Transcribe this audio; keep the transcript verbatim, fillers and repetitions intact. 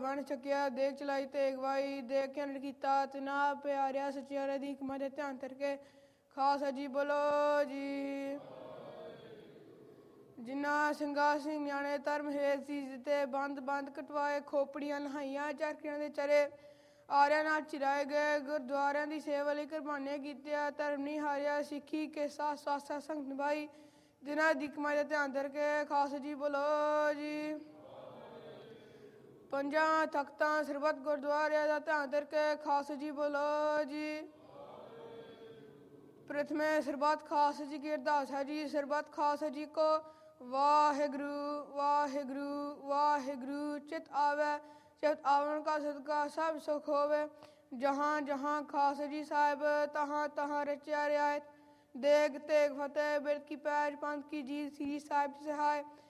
ਵੰਡ ਛਕਿਆ, ਦੇਖ ਚਲਾਈ ਤੇ ਅਗਵਾਈ, ਦੇਖ ਕੇ ਅਨੰਦ ਕੀਤਾ, ਤਿਨਾ ਪਿਆਰਿਆ ਸਚਿਆਰੇ ਦੀ ਕਮਾ ਦੇ ਧਿਆਨ ਕਰਕੇ ਖਾਲਸਾ ਜੀ ਬੋਲੋ ਜੀ। ਜਿਨ੍ਹਾਂ ਸਿੰਘਾ ਸਿੰਘ ਨਿਆਣੇ ਧਰਮ ਹੇਤ ਸੀਸ ਦਿੱਤੇ, ਬੰਦ ਬੰਦ ਕਟਵਾਏ, ਖੋਪੜੀਆਂ ਨਹਾਈਆਂ, ਚਰਖੀਆਂ ਦੇ ਚਰੇ ਆਰਿਆਂ ਨਾਲ ਚਿਰਾਏ ਗਏ, ਗੁਰਦੁਆਰਿਆਂ ਦੀ ਸੇਵਾ ਲਈ ਕੁਰਬਾਨੀਆਂ ਕੀਤੀਆਂ, ਧਰਮ ਨਹੀਂ ਹਾਰਿਆ, ਸਿੱਖੀ ਕੇ ਸਾਥ ਸਾਥ ਸੰਗਤ ਨਿਭਾਈ, ਜਿਨ੍ਹਾਂ ਦੀ ਕਮਾਈ ਦਾ ਧਿਆਨ ਕਰਕੇ ਖਾਲਸਾ ਜੀ ਬੋਲੋ ਜੀ। ਪੰਜਾਂ ਤਖਤਾਂ ਸਰਬੱਤ ਗੁਰਦੁਆਰਿਆਂ ਦਾ ਧਿਆਨ ਕਰਕੇ ਖਾਲਸਾ ਜੀ ਬੋਲੋ ਜੀ। ਪ੍ਰਥਮੇ ਸਰਬੱਤ ਖਾਲਸਾ ਜੀ ਕੀ ਅਰਦਾਸ ਹੈ ਜੀ। ਸਰਬੱਤ ਖਾਲਸਾ ਜੀ ਕੋ ਵਾਹਿਗੁਰੂ ਵਾਹਿਗੁਰੂ ਵਾਹਿਗੁਰੂ। ਚਿਤ ਆਵੇ ਚਿਤ ਆਵਣ ਕਾ ਸਦਕਾ ਸਭ ਸੁਖ ਹੋਵੇ। ਜਹਾਂ ਜਹਾਂ ਖਾਲਸਾ ਜੀ ਸਾਹਿਬ, ਤਹਾਂ ਤਹਾਂ ਰਚਿਆ ਰਿਆਇਤ। ਦੇਗ ਤੇਗ ਫਤਿਹ ਬਿਰਦ ਕੀ ਪੈਜ, ਪੰਥ ਕੀ ਜੀਤ, ਸ੍ਰੀ ਸਾਹਿਬ ਸਹਾਇ।